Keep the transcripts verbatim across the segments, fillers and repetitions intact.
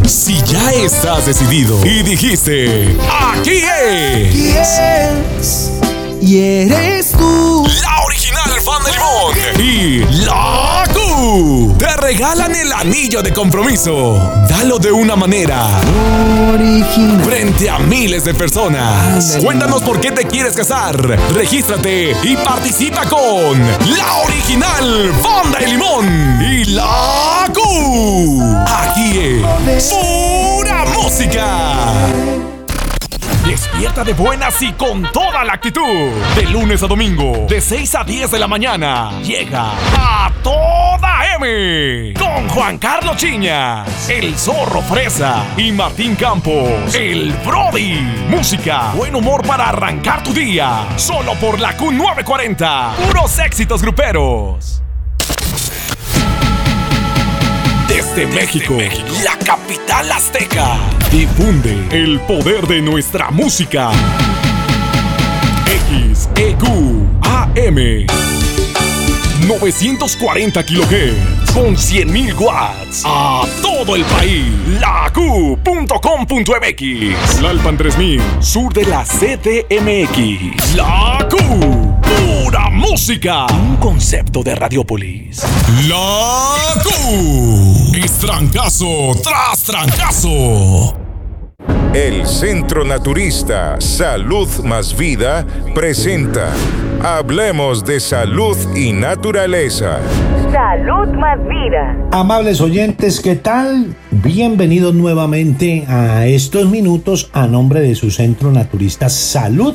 Si ya estás decidido y dijiste, aquí es, aquí es, y eres tú, la original fan de Limón y la Q, te regalan el anillo de compromiso. Dalo de una manera original frente a miles de personas. Cuéntanos por qué te quieres casar. Regístrate y participa con la original Banda de Limón y la Q. Aquí es pura música. Despierta de buenas y con toda la actitud. De lunes a domingo, de seis a diez de la mañana, llega A Toda M con Juan Carlos Chiñas, el Zorro Fresa y Martín Campos, el Brody. Música, buen humor para arrancar tu día. Solo por la Q novecientos cuarenta. Puros éxitos gruperos. Desde México, la capital azteca, difunde el poder de nuestra música. X E Q A M novecientos cuarenta kilohertz con cien mil watts a todo el país. La Q punto com punto M X, Lalpan tres mil, sur de la C D M X. La Q, pura música. Un concepto de Radiopolis. La Q es trancazo tras trancazo. El Centro Naturista Salud Más Vida presenta Hablemos de Salud y Naturaleza. Salud Más Vida. Amables oyentes, ¿qué tal? Bienvenidos nuevamente a estos minutos a nombre de su Centro Naturista Salud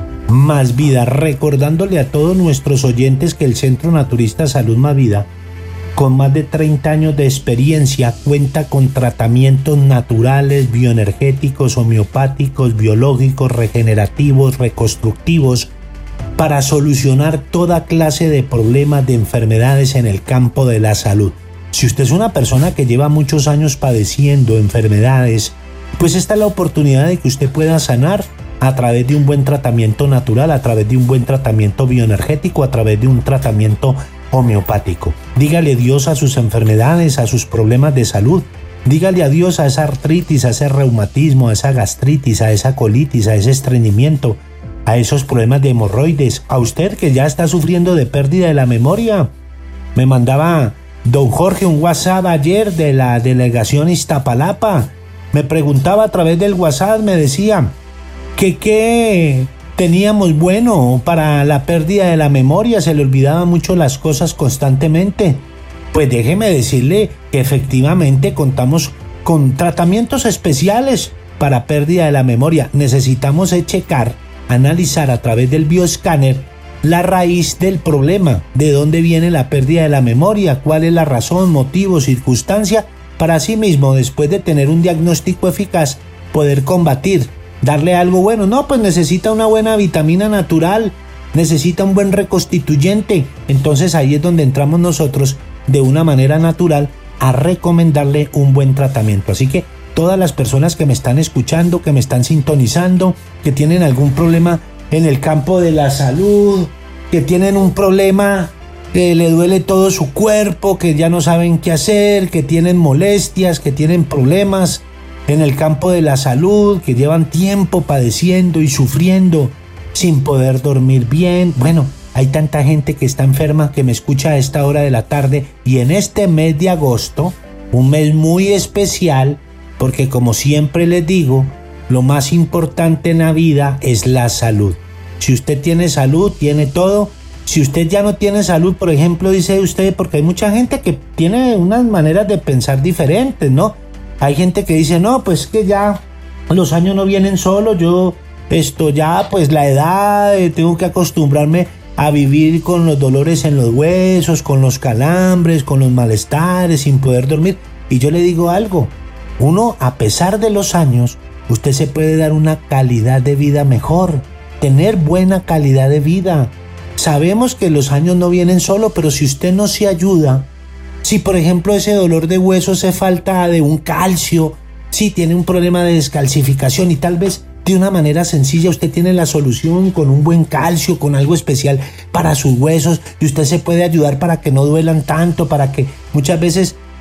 Más Vida. Recordándole a todos nuestros oyentes que el Centro Naturista Salud Más Vida, con más de treinta años de experiencia, cuenta con tratamientos naturales, bioenergéticos, homeopáticos, biológicos, regenerativos, reconstructivos, para solucionar toda clase de problemas, de enfermedades en el campo de la salud. Si usted es una persona que lleva muchos años padeciendo enfermedades, pues esta es la oportunidad de que usted pueda sanar a través de un buen tratamiento natural, a través de un buen tratamiento bioenergético, a través de un tratamiento homeopático. Dígale adiós a sus enfermedades, a sus problemas de salud. Dígale adiós a esa artritis, a ese reumatismo, a esa gastritis, a esa colitis, a ese estreñimiento, a esos problemas de hemorroides. A usted que ya está sufriendo de pérdida de la memoria. Me mandaba don Jorge un WhatsApp ayer de la delegación Iztapalapa. Me preguntaba a través del WhatsApp, me decía que qué teníamos bueno para la pérdida de la memoria, se le olvidaban mucho las cosas constantemente. Pues déjeme decirle que efectivamente contamos con tratamientos especiales para pérdida de la memoria. Necesitamos checar, analizar a través del bioescáner la raíz del problema, de dónde viene la pérdida de la memoria, cuál es la razón, motivo, circunstancia, para así mismo, después de tener un diagnóstico eficaz, poder combatir, darle algo bueno. No, pues necesita una buena vitamina natural, necesita un buen reconstituyente. Entonces ahí es donde entramos nosotros de una manera natural a recomendarle un buen tratamiento. Así que todas las personas que me están escuchando, que me están sintonizando, que tienen algún problema en el campo de la salud, que tienen un problema que le duele todo su cuerpo, que ya no saben qué hacer, que tienen molestias, que tienen problemas en el campo de la salud, que llevan tiempo padeciendo y sufriendo sin poder dormir bien. Bueno, hay tanta gente que está enferma que me escucha a esta hora de la tarde, y en este mes de agosto, un mes muy especial, porque como siempre les digo, lo más importante en la vida es la salud. Si usted tiene salud, tiene todo. Si usted ya no tiene salud, por ejemplo, dice usted, porque hay mucha gente que tiene unas maneras de pensar diferentes, ¿no? Hay gente que dice, no, pues que ya los años no vienen solos, yo esto ya, pues la edad, eh, tengo que acostumbrarme a vivir con los dolores en los huesos, con los calambres, con los malestares, sin poder dormir. Y yo le digo algo, uno, a pesar de los años, usted se puede dar una calidad de vida mejor, tener buena calidad de vida. Sabemos que los años no vienen solo, pero si usted no se ayuda, si por ejemplo ese dolor de huesos se falta de un calcio, si tiene un problema de descalcificación y tal vez de una manera sencilla usted tiene la solución con un buen calcio, con algo especial para sus huesos, y usted se puede ayudar para que no duelan tanto, para que muchas veces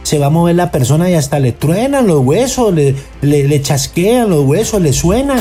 se va a mover la persona y hasta le truenan los huesos, le, le, le chasquean los huesos, le suenan.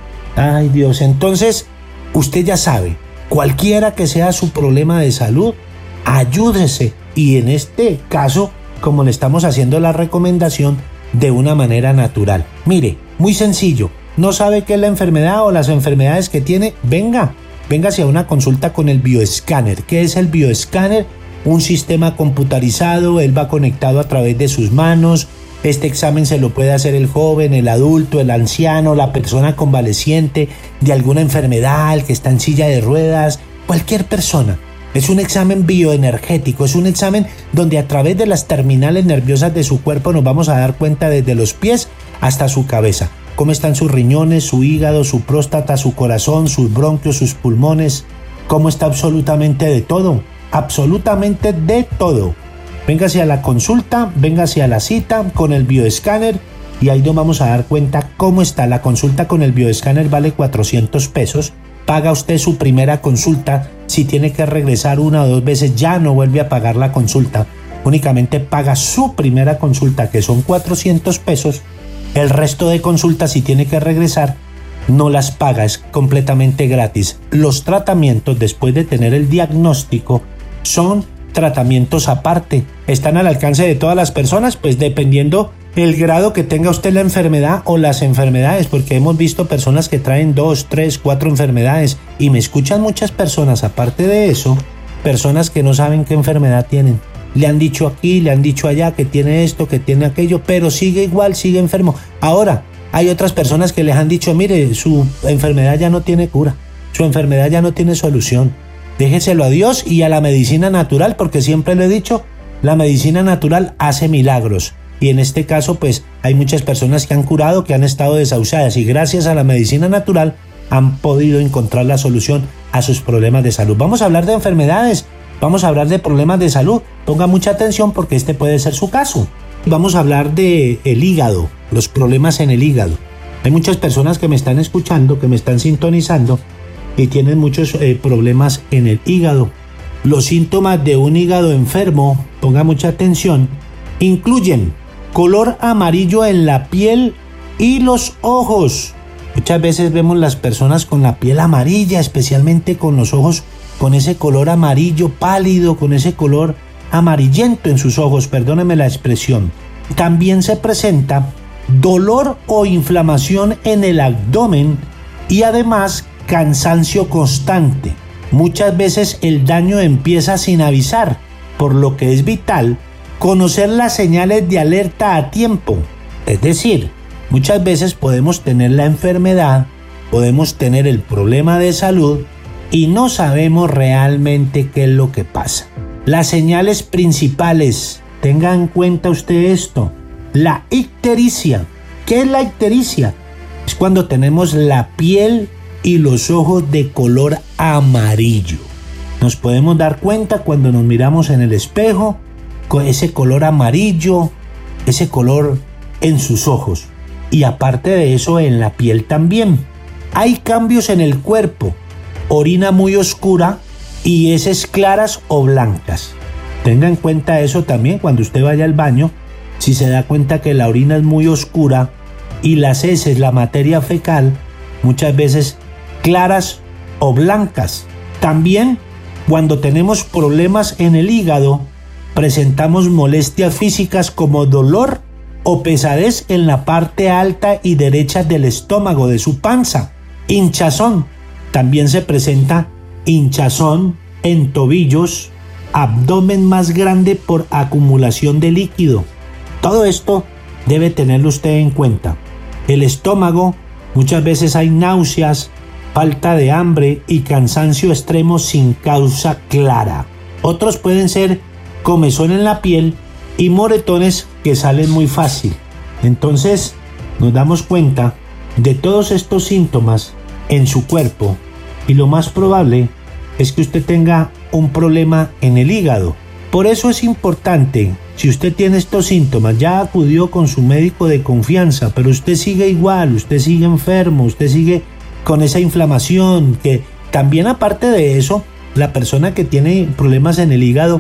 Ay Dios, entonces usted ya sabe, cualquiera que sea su problema de salud, ayúdese. Y en este caso, como le estamos haciendo la recomendación, de una manera natural. Mire, muy sencillo, no sabe qué es la enfermedad o las enfermedades que tiene, venga, venga hacia una consulta con el bioescáner. ¿Qué es el bioescáner? Un sistema computarizado, él va conectado a través de sus manos. Este examen se lo puede hacer el joven, el adulto, el anciano, la persona convaleciente de alguna enfermedad, el que está en silla de ruedas, cualquier persona. Es un examen bioenergético, es un examen donde a través de las terminales nerviosas de su cuerpo nos vamos a dar cuenta desde los pies hasta su cabeza. Cómo están sus riñones, su hígado, su próstata, su corazón, sus bronquios, sus pulmones. Cómo está absolutamente de todo, absolutamente de todo. Véngase a la consulta, véngase a la cita con el bioescáner y ahí nos vamos a dar cuenta cómo está. La consulta con el bioescáner vale cuatrocientos pesos. Paga usted su primera consulta. Si tiene que regresar una o dos veces, ya no vuelve a pagar la consulta. Únicamente paga su primera consulta, que son cuatrocientos pesos. El resto de consultas, si tiene que regresar, no las paga, es completamente gratis. Los tratamientos, después de tener el diagnóstico, son tratamientos aparte. ¿Están al alcance de todas las personas? Pues dependiendo el grado que tenga usted la enfermedad o las enfermedades, porque hemos visto personas que traen dos, tres, cuatro enfermedades y me escuchan muchas personas, aparte de eso, personas que no saben qué enfermedad tienen. Le han dicho aquí, le han dicho allá que tiene esto, que tiene aquello, pero sigue igual, sigue enfermo. Ahora, hay otras personas que les han dicho, mire, su enfermedad ya no tiene cura, su enfermedad ya no tiene solución. Déjeselo a Dios y a la medicina natural, porque siempre le he dicho, la medicina natural hace milagros. Y en este caso, pues, hay muchas personas que han curado, que han estado desahuciadas y gracias a la medicina natural han podido encontrar la solución a sus problemas de salud. Vamos a hablar de enfermedades, vamos a hablar de problemas de salud. Ponga mucha atención porque este puede ser su caso. Vamos a hablar de el hígado, los problemas en el hígado. Hay muchas personas que me están escuchando, que me están sintonizando y tienen muchos eh, problemas en el hígado. Los síntomas de un hígado enfermo, ponga mucha atención, incluyen color amarillo en la piel y los ojos. Muchas veces vemos las personas con la piel amarilla, especialmente con los ojos con ese color amarillo pálido, con ese color amarillento en sus ojos, perdóneme la expresión. También se presenta dolor o inflamación en el abdomen y además cansancio constante. Muchas veces el daño empieza sin avisar, por lo que es vital conocer las señales de alerta a tiempo. Es decir, muchas veces podemos tener la enfermedad, podemos tener el problema de salud y no sabemos realmente qué es lo que pasa. Las señales principales, tenga en cuenta usted esto, la ictericia. ¿Qué es la ictericia? Es cuando tenemos la piel y los ojos de color amarillo. Nos podemos dar cuenta cuando nos miramos en el espejo con ese color amarillo, ese color en sus ojos. Y aparte de eso, en la piel también. Hay cambios en el cuerpo, orina muy oscura y heces claras o blancas. Tenga en cuenta eso también cuando usted vaya al baño. Si se da cuenta que la orina es muy oscura y las heces, la materia fecal, muchas veces claras o blancas. También cuando tenemos problemas en el hígado, presentamos molestias físicas como dolor o pesadez en la parte alta y derecha del estómago, de su panza. Hinchazón. También se presenta hinchazón en tobillos, abdomen más grande por acumulación de líquido. Todo esto debe tenerlo usted en cuenta. El estómago, muchas veces hay náuseas, falta de hambre y cansancio extremo sin causa clara. Otros pueden ser comezón en la piel y moretones que salen muy fácil. Entonces nos damos cuenta de todos estos síntomas en su cuerpo y lo más probable es que usted tenga un problema en el hígado. Por eso es importante, si usted tiene estos síntomas, ya acudió con su médico de confianza, pero usted sigue igual, usted sigue enfermo, usted sigue con esa inflamación, que también aparte de eso, la persona que tiene problemas en el hígado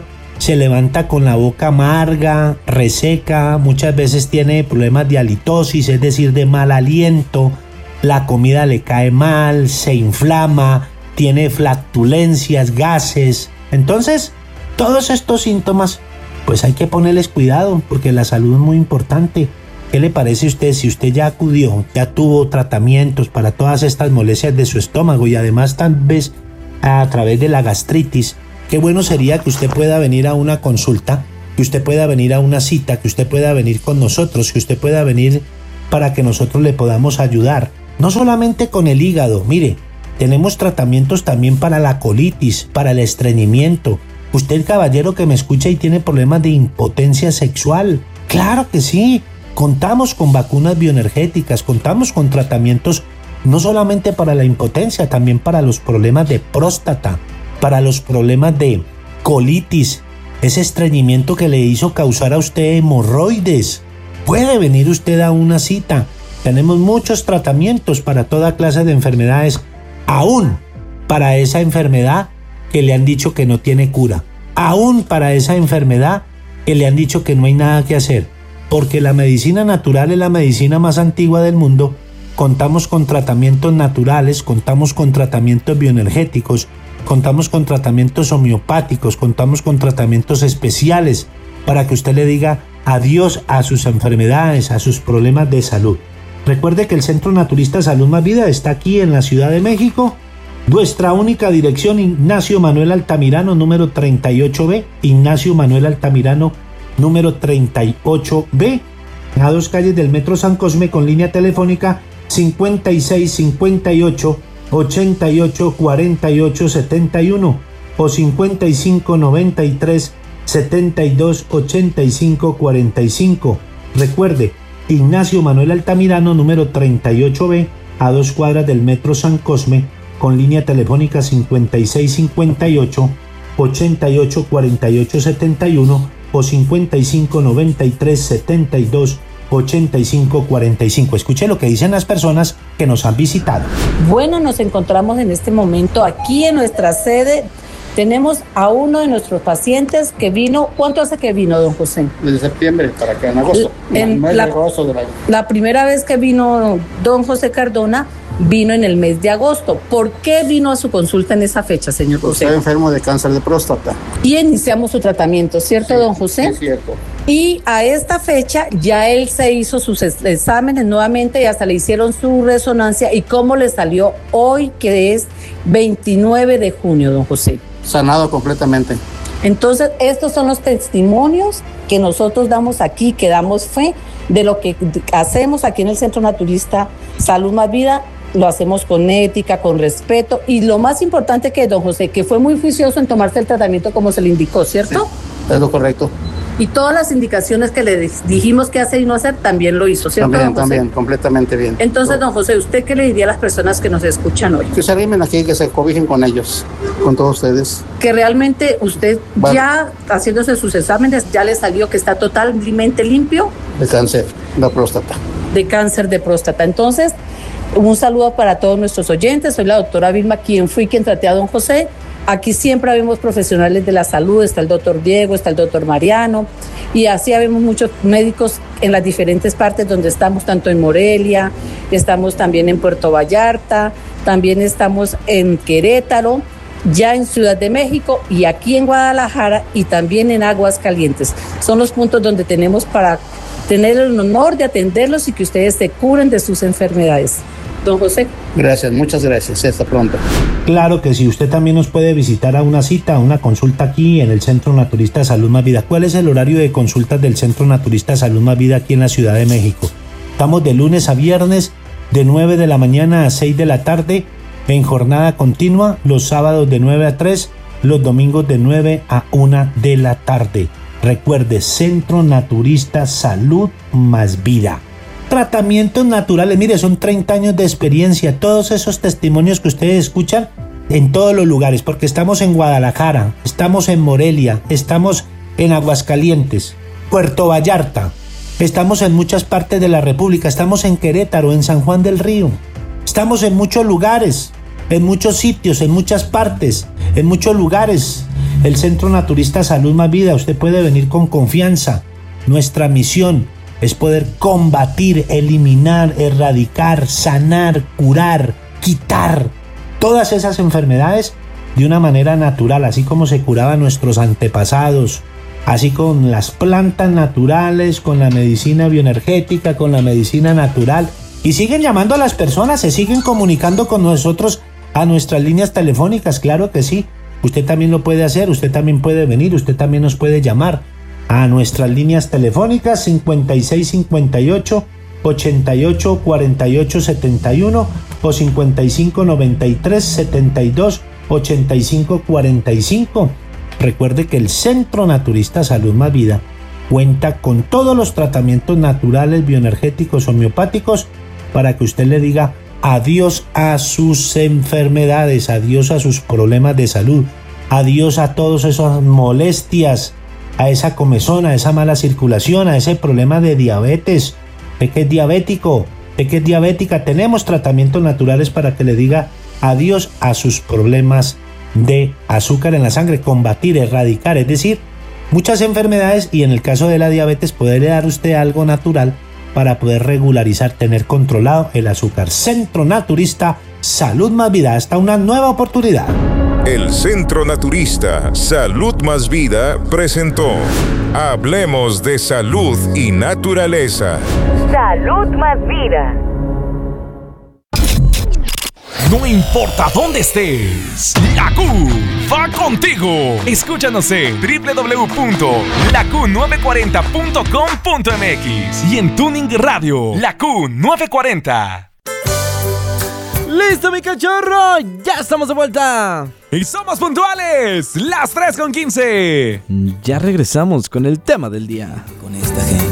se levanta con la boca amarga, reseca, muchas veces tiene problemas de halitosis, es decir, de mal aliento, la comida le cae mal, se inflama, tiene flatulencias, gases. Entonces, todos estos síntomas, pues hay que ponerles cuidado porque la salud es muy importante. ¿Qué le parece a usted si usted ya acudió, ya tuvo tratamientos para todas estas molestias de su estómago y además tal vez a través de la gastritis? Qué bueno sería que usted pueda venir a una consulta, que usted pueda venir a una cita, que usted pueda venir con nosotros, que usted pueda venir para que nosotros le podamos ayudar. No solamente con el hígado, mire, tenemos tratamientos también para la colitis, para el estreñimiento. Usted, caballero que me escucha y tiene problemas de impotencia sexual, claro que sí, contamos con vacunas bioenergéticas, contamos con tratamientos no solamente para la impotencia, también para los problemas de próstata, para los problemas de colitis, ese estreñimiento que le hizo causar a usted hemorroides. Puede venir usted a una cita. Tenemos muchos tratamientos para toda clase de enfermedades, aún para esa enfermedad que le han dicho que no tiene cura, aún para esa enfermedad que le han dicho que no hay nada que hacer, porque la medicina natural es la medicina más antigua del mundo. Contamos con tratamientos naturales, contamos con tratamientos bioenergéticos, contamos con tratamientos homeopáticos, contamos con tratamientos especiales para que usted le diga adiós a sus enfermedades, a sus problemas de salud. Recuerde que el Centro Naturista Salud Más Vida está aquí en la Ciudad de México. Nuestra única dirección, Ignacio Manuel Altamirano, número treinta y ocho B. Ignacio Manuel Altamirano, número treinta y ocho B. A dos calles del Metro San Cosme con línea telefónica cincuenta y seis cincuenta y ocho ochenta y ocho cuarenta y ocho setenta y uno o cincuenta y cinco noventa y tres setenta y dos ochenta y cinco cuarenta y cinco. Recuerde, Ignacio Manuel Altamirano, número treinta y ocho B, a dos cuadras del Metro San Cosme, con línea telefónica cincuenta y seis cincuenta y ocho ochenta y ocho cuarenta y ocho setenta y uno o cincuenta y cinco noventa y tres setenta y dos ochenta y cinco cuarenta y cinco. Escuche lo que dicen las personas que nos han visitado. Bueno, nos encontramos en este momento aquí en nuestra sede. Tenemos a uno de nuestros pacientes que vino. ¿Cuánto hace que vino, don José? Desde septiembre para acá, en agosto. En mes la, de agosto del año. La primera vez que vino don José Cardona vino en el mes de agosto. ¿Por qué vino a su consulta en esa fecha, señor José? Estaba enfermo de cáncer de próstata. Y iniciamos su tratamiento, ¿cierto, Sí, don José? Es cierto. Y a esta fecha ya él se hizo sus exámenes nuevamente y hasta le hicieron su resonancia. ¿Y cómo le salió hoy, que es veintinueve de junio, don José? Sanado completamente. Entonces, estos son los testimonios que nosotros damos aquí, que damos fe de lo que hacemos aquí en el Centro Naturista Salud Más Vida. Lo hacemos con ética, con respeto, y lo más importante que don José, que fue muy juicioso en tomarse el tratamiento como se le indicó, ¿cierto? Sí, es lo correcto. Y todas las indicaciones que le dijimos que hacer y no hacer, también lo hizo, ¿cierto, También, don José? también, completamente bien. Entonces, don José, ¿usted qué le diría a las personas que nos escuchan hoy? Que se arrimen aquí, que se cobijen con ellos, con todos ustedes. Que realmente usted Vale. ya haciéndose sus exámenes, ya le salió que está totalmente limpio De cáncer, la próstata. de cáncer de próstata. Entonces, un saludo para todos nuestros oyentes. Soy la doctora Vilma, quien fui quien traté a don José. Aquí siempre habemos profesionales de la salud, está el doctor Diego, está el doctor Mariano, y así habemos muchos médicos en las diferentes partes donde estamos, tanto en Morelia, estamos también en Puerto Vallarta, también estamos en Querétaro, ya en Ciudad de México y aquí en Guadalajara y también en Aguascalientes. Son los puntos donde tenemos para tener el honor de atenderlos y que ustedes se curen de sus enfermedades. Don José. Gracias, muchas gracias. Hasta pronto. Claro que sí, usted también nos puede visitar a una cita, a una consulta aquí en el Centro Naturista Salud Más Vida. ¿Cuál es el horario de consultas del Centro Naturista Salud Más Vida aquí en la Ciudad de México? Estamos de lunes a viernes, de nueve de la mañana a seis de la tarde, en jornada continua, los sábados de nueve a tres, los domingos de nueve a una de la tarde. Recuerde, Centro Naturista Salud Más Vida. Tratamientos naturales, mire, son treinta años de experiencia, todos esos testimonios que ustedes escuchan en todos los lugares, porque estamos en Guadalajara, estamos en Morelia, estamos en Aguascalientes, Puerto Vallarta, estamos en muchas partes de la República, estamos en Querétaro, en San Juan del Río, estamos en muchos lugares, en muchos sitios, en muchas partes, en muchos lugares, el Centro Naturista Salud Más Vida. Usted puede venir con confianza. Nuestra misión es poder combatir, eliminar, erradicar, sanar, curar, quitar todas esas enfermedades de una manera natural, así como se curaban nuestros antepasados, así con las plantas naturales, con la medicina bioenergética, con la medicina natural. Y siguen llamando a las personas, se siguen comunicando con nosotros a nuestras líneas telefónicas, claro que sí. Usted también lo puede hacer, usted también puede venir, usted también nos puede llamar a nuestras líneas telefónicas cincuenta y seis cincuenta y ocho ochenta y ocho cuarenta y ocho setenta y uno o cincuenta y cinco noventa y tres setenta y dos ochenta y cinco cuarenta y cinco. Recuerde que el Centro Naturista Salud Más Vida cuenta con todos los tratamientos naturales, bioenergéticos, homeopáticos, para que usted le diga adiós a sus enfermedades, adiós a sus problemas de salud, adiós a todas esas molestias, a esa comezón, a esa mala circulación, a ese problema de diabetes, de que es diabético, de que es diabética. Tenemos tratamientos naturales para que le diga adiós a sus problemas de azúcar en la sangre, combatir, erradicar, es decir, muchas enfermedades, y en el caso de la diabetes poderle dar usted algo natural para poder regularizar, tener controlado el azúcar. Centro Naturista Salud Más Vida, hasta una nueva oportunidad. El Centro Naturista Salud Más Vida presentó Hablemos de Salud y Naturaleza. Salud Más Vida. No importa dónde estés, la Q va contigo. Escúchanos en doble u doble u doble u punto la q nueve cuarenta punto com punto m x y en Tuning Radio, La Q nueve cuarenta. ¡Listo, mi cachorro! ¡Ya estamos de vuelta! Y somos puntuales, las tres con quince. Ya regresamos con el tema del día. Con esta gente